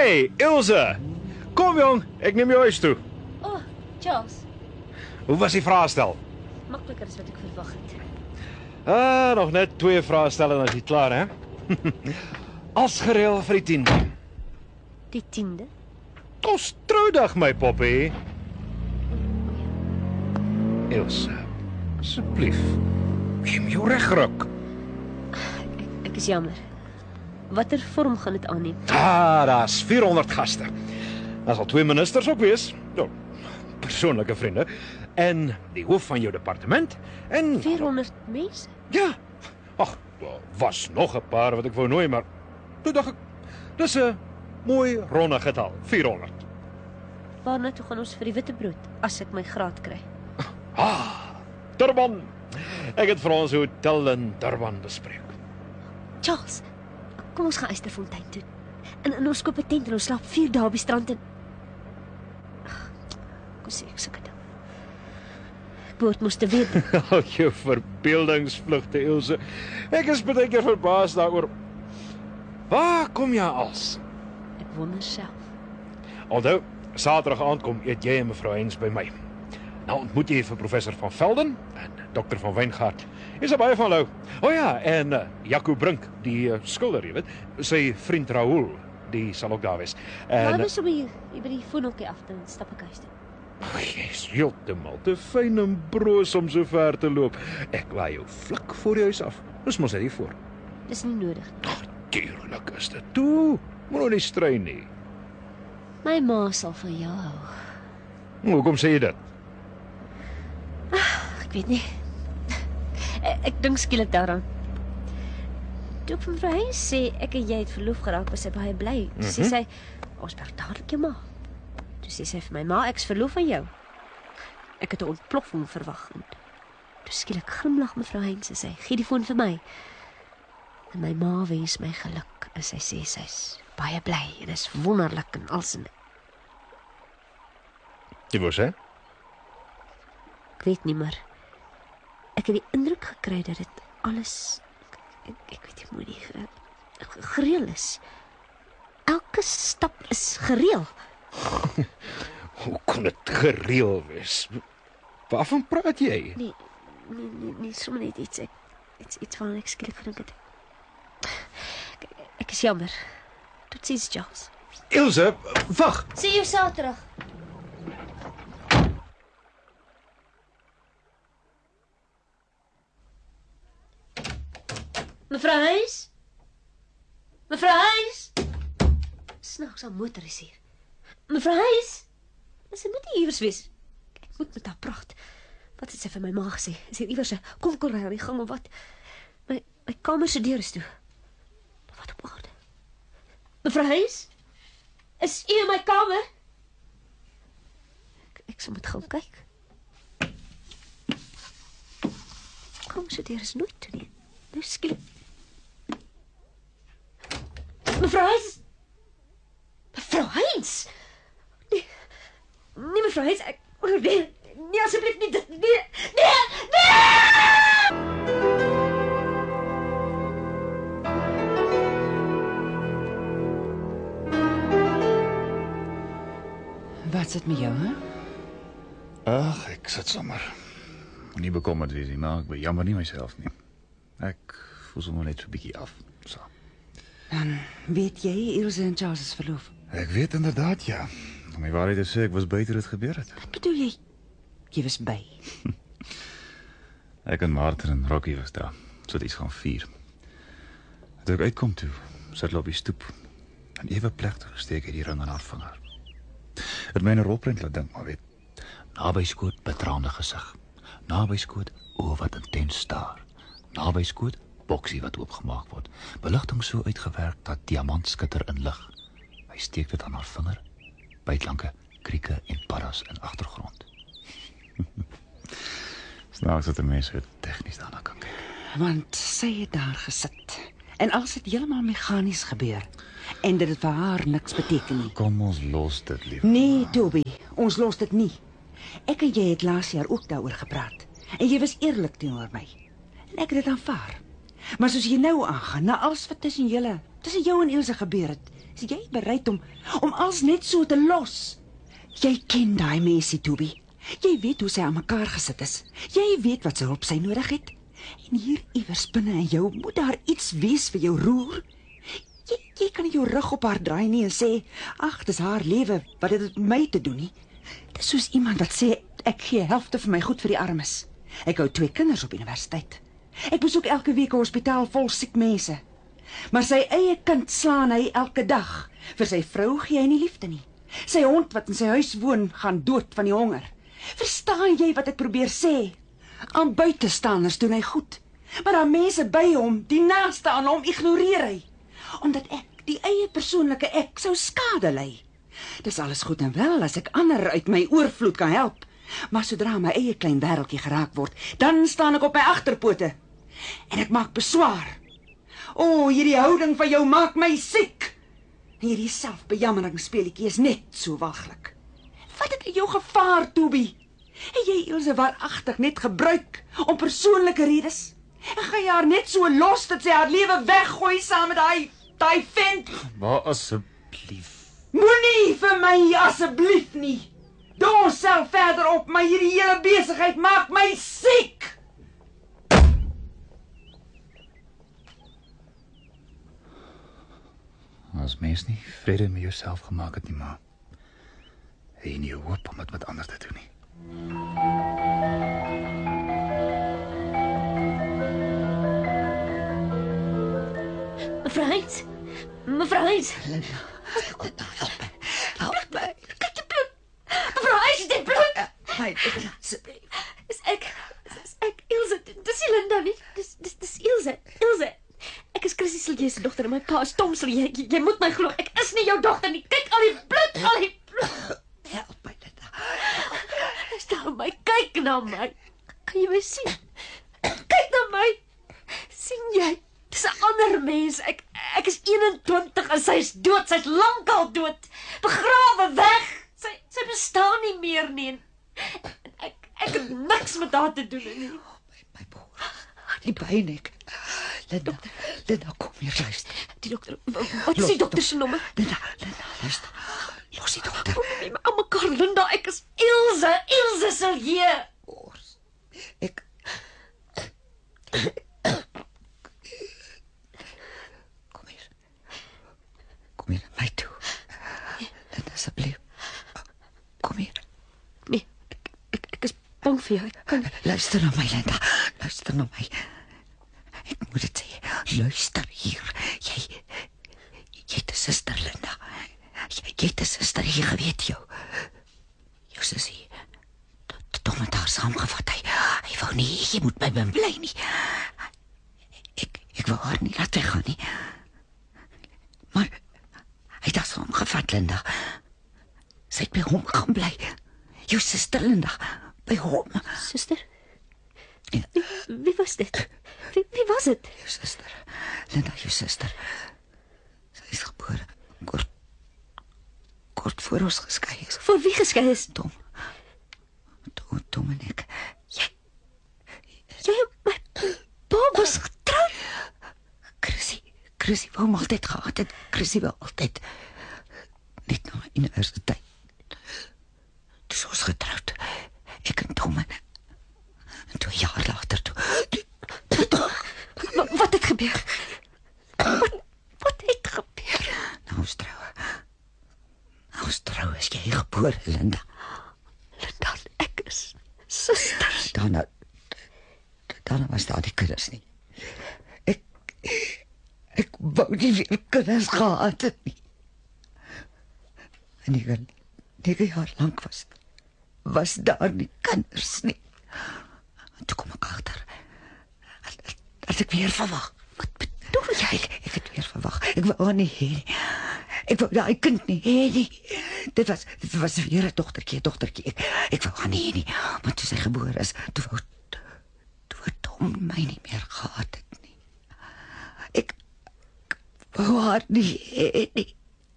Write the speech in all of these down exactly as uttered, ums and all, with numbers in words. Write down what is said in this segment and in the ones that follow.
Hey, Ilse! Kom jong, ek neem jou huis toe. O, oh, Charles. Hoe was die vraestel? Makliker as wat ek verwag het. Ah, nog net twee vrae stel en dan is jy klaar, hè? As gereël vir die tiende. Die tiende? Ons troudag, my poppie. Ilse, asseblief, gee my jou regruk. Ek, ek is jammer. Watter vorm gaan dit aanneem? Ah, daar's vierhonderd gaste. Daar sal twee ministers ook wees. Nou, persoonlike vriende. En die hoof van jou departement. En vierhonderd mense? ja. Ag, was nog 'n paar wat ek wou nooi, maar toe dink ek, dis 'n mooi ronde getal, vierhonderd. Waarna toe gaan ons vir die witbrood as ek my graad kry? Ah, Durban. Ek het vir ons hotel in Durban bespreek. Charles, kom ons gaan Eysterfontein toe. En, en ons koop 'n tent en ons slaap vier dae op die strand en Ag, kom sê ek sulke ding. Ek behoort moes te weet. Al jou verbeeldingsvlugte, Ilse. Ek is baie keer verbaas daaroor. Waar kom jy als? Ek wonder self. Onthou, Saterdag aand kom eet jy en mevrou Hens by my. Nou ontmoet jy vir professor van Velden en dokter van Wijngaard. Is er baie van hulle. O ja, en uh, Jaco Brink, die uh, skilder, jy weet, sy vriend Raoul, die sal ook daar wees. En Laat my sommer hier, hier by die foonhokkie af, dan stap ek huis toe. ag, jy's heeltemal te fyn en broos om so ver te loop. Ek laai jou vlak voor die huis af. Dis mos net hier voor. Dis nie nodig. Ag, tuurlik is dit toe. Moet nou nie strei nie. My ma sal van jou hou. Hoekom sê jy dit? Ek weet nie. Ek, ek dink skielik daaraan. Toe ek van mevrou Hens sê ek en jy het verloof geraak, was sy baie bly. Toe sê Mhm. sy, ons bel dadelik jou ma. Toe sê sy vir my, ma, ek's verloof van jou. Ek het 'n ontploffing verwag. En toe skielik glimlag mevrou Hens en sê, gee die foon vir my. En my ma wens my geluk en sy sê sy's baie bly en is wonderlik en alsin. Jy wou sê? Ek weet nie, maar ek het die indruk gekry dat dit alles, ek, ek weet nie, moet nie, ge- gereël is. Elke stap is gereël. Hoe kon dit gereël wees? Waarvan praat jy? Nee, nee, nee, nee sommer net iets, ek, iets, iets van ek skielik gedink het. Ek, ek is jammer. Tot ziens, Charles. Ilse, wag! Sien jou Saterdag. Mevrou Hens? Mevrou Hens? Snaaks, haar motor is hier. Mevrou Hens? Sy moet nie iewers wees. Ek moet met haar praat. Wat het sy vir my ma gesê? Is hier iewers 'n konkelry aan die gang of wat? My, my kamer se deur is toe. Wat op aarde? Mevrou Hens? Is u in my kamer? Ek, ek sal moet gaan kyk. Kamer se deur is nooit toe nie. Nou skielik. Mevrou Hens? Mevrou Hens? Nee, nee mevrou Hens, ek, nee, nee asseblief nie dit, nee, nee, nee! Wat sit met jou, hè? Ag, ek sit sommer. Moenie bekommerd wees nie, maar ek bejammer nie myself nie. Ek voel sommer net so 'n bietjie af. So. Dan weet jy, Ilse en Charles is verloof. Ek weet inderdaad, ja. Om die waarheid te sê, ek was by toe dit gebeur het. Wat bedoel jy? Jy was by. Ek en Martin en Rocky was daar. So iets gaan vier. Toe ek uitkom toe, sit hulle op die stoep. En ewe plegtig steek hy die ring aan haar vinger. Het my 'n rolprent laat dink, maar weet. Naby skoot betraande gesig. Naby skoot oë wat intens staar. Naby skoot boksie wat oopgemaak word. Beligting so uitgewerk dat diamant skitter in lig. Hy steek dit aan haar vinger. Bytlanke krieke en paddas in agtergrond. Snaaks dat 'n mens so tegnies daarna kan kyk. Want sy het daar gesit. En alles het heeltemal meganies gebeur. En dit het vir haar niks beteken nie. Kom ons los dit, lief. Nee, Toby, ons los dit nie. Ek en jy het laas jaar ook daaroor gepraat. En jy was eerlik teenoor my. En ek het dit aanvaar. Maar soos jy nou aangaan, na alles wat tussen julle, tussen jou en Ilse gebeur het, is jy bereid om om alles net so te los. Jy ken daai mensie, Toby. Jy weet hoe sy aan mekaar gesit is. Jy weet wat sy hulp sy nodig het. En hier iewers binne in jou moet daar iets wees vir jou roer. Jy, jy kan nie jou rug op haar draai nie en sê, ag, dis haar lewe, wat het dit met my te doen nie. Dis soos iemand wat sê, ek gee helfte van my goed vir die armes. Ek hou twee kinders op universiteit. Ek besoek elke week 'n hospitaal vol siek mense. Maar sy eie kind slaan hy elke dag. Vir sy vrou gee hy nie liefde nie. Sy hond wat in sy huis woon, gaan dood van die honger. Verstaan jy wat ek probeer sê? Aan buitestanders doen hy goed. Maar aan mense by hom, die naaste aan hom, ignoreer hy. Omdat ek, die eie persoonlike ek, sou skade ly. Dis alles goed en wel as ek ander uit my oorvloed kan help. Maar sodra my eie klein wêreldjie geraak word, dan staan ek op my agterpote. En ek maak beswaar. O, oh, hierdie houding van jou maak my siek. En hierdie selfbejammeringspeletjie is net so walglik. Wat het in jou gevaar, Toby? En jy Ilse waaragtig net gebruik om persoonlike redes? En gaan jy haar net so los dat sy haar lewe weggooi saam met daai daai vent? Maar asseblief. Moenie vir my asseblief nie. Doe ons self verder op, maar hierdie hele besigheid maak my siek. As mens nie vrede met jouself gemaak het nie, maar hy het nie hoop om dit met anders te doen nie. Mevrou Heinz, mevrou Heinz. Linda, help my, help my. Kyk die bloed. Mevrou Heinz, dit bloed. My, asseblief. Is ek, is ek Ilse, dis nie Linda nie, dis, dis, dis Ilse, Ilse. Ek is Chrissy Silje se dogter en my pa is Tom Silje. Jy, jy moet my glo, ek is nie jou dogter nie. Kyk al die bloed, al die bloed. Help my, Linda. Stel my, kyk na my. Kan jy my sien? Kyk na my. Sien jy? Dis 'n ander mens. Ek ek is eenentwintig en sy is dood. Sy's lankal dood. Begrawe weg. Sy sy bestaan nie meer nie. En ek ek het niks met haar te doen nie. My, my boer. Die pyn ek. Linda, Linda, kom hier, luister. Die dokter, wat is die dokter se nommer? Linda, Linda, luister. Los die dokter. Kom my aan mekaar, Linda. Ek is Ilse, Ilse Silje. Ors. Ek Kom hier. Kom hier na my toe. Linda, asseblief. Kom hier. Nee, ek, ek, ek is bang vir jou. Ek kan Luister na my, Linda. Luister na my. Ek moet dit sê. Luister hier. Jy jy het 'n suster, Linda. Jy, jy het 'n suster, jy geweet jou. Jou sussie. Tom het haar saamgevat. Hy, hy wou nie, jy moet by my bly nie. Ek, ek wou haar nie laat weggaan nie. Maar hy het haar saamgevat, Linda. Sy het by hom gaan bly. Jou suster, Linda. By hom. Suster? Ja. Wie, wie was dit? Wie, wie was dit? Jou suster. Linda, jou suster. Sy is gebore kort, kort voor ons geskei is. Voor wie geskei is? Tom. Tom, Tom en ek. Jy, jy, my pa was getroud. Chrissy, Chrissy wou hom altyd gehad het. Chrissy wou altyd net na universiteit. Dis ons getrouwd. Ek en Tom en, en twee jaar later toe. Wat, wat het gebeur? Wat, wat het gebeur? Nou ons trouw. Nou ons trouw is jy gebore, Linda. Linda, ek is susters. Daarna, daarna was daar die kinders nie. Ek, ek wou nie weer kinders gehad het nie. En negen, negen jaar lang was, was daar nie kinders nie. En toe kom ek agter, dat ek weer verwag. Wat bedoel jy? Ek, ek het weer verwag. Ek wou haar nie hê nie. Ek wou daai kind nie hê nie. Dit was, dit was weer 'n dogtertjie, dogtertjie. Ek, ek wou haar nie hê nie. Maar toe sy gebore is, toe wou, toe wou Tom my nie meer gehad het nie. Ek, ek wou haar nie hê nie.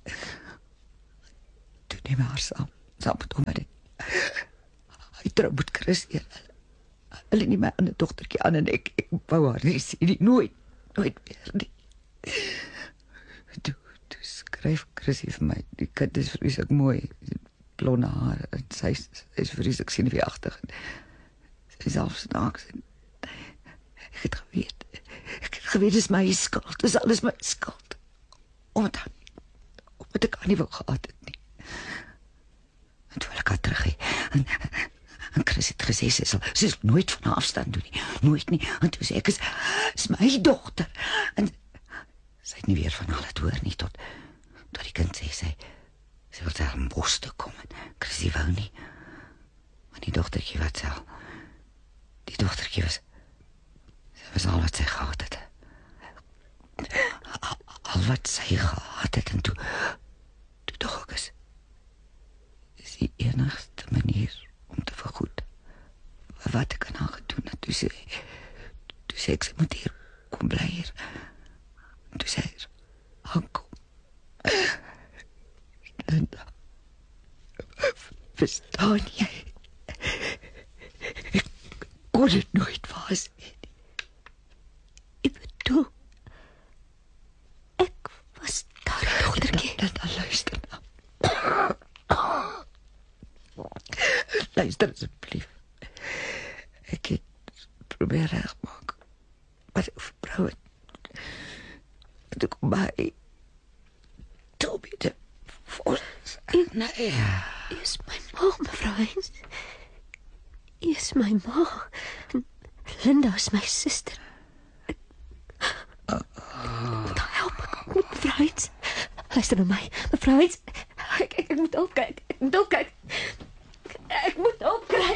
Toe neem haar saam, saam met hom en hy trou met Chrissy. Hulle neem my ander dogtertjie aan en ek, ek wou haar nie sien nie, nooit, nooit meer nie. Toe, toe skryf Chrissy vir my. Die kind is vreeslik mooi. Blonde haar en sy is, sy is vreeslik senuweeagtig. Sy is self snaaks. Ek het geweet. Ek het geweet dis my skuld. Dis alles my skuld. Omdat omdat ek haar nie wou gehad het nie. En toe wil ek haar terug hê. En, en Chris het gesê sy sal, sy sal nooit van haar afstand doen nie. Nooit nie. En toe sê ek is, is my dogter. En sy het nie weer van haar laat hoor nie tot tot die kind sê sy sy wil daar in bos toe kom en Chrissy wou nie. Maar die dogtertjie wat sal die dogtertjie was sy was al wat sy gehad het. Al, al wat sy gehad het en toe toe toch ook is is die enigste manier om te vergoed wat ek aan haar gedoen het. Toe sê toe sê ek sy moet hier kom bly hier. Toe sê hy aankom. Linda, verstaan jy? Ek kon het nooit was. Ek bedoel, ek was daar, dogtertjie. Linda, luister nou. Luister asseblief. Ek het probeer regmaak. Maar ek verbrou het. Toe kom by Toby te volgens. Nee. U is my ma, mevrou Heinz. U is my ma. Linda is my suster. Ek moet haar help. Ek moet mevrou Heinz. Luister na my, mevrou Heinz. Ek, ek, ek moet opkyk. Ek moet opkyk. Ek moet opkry.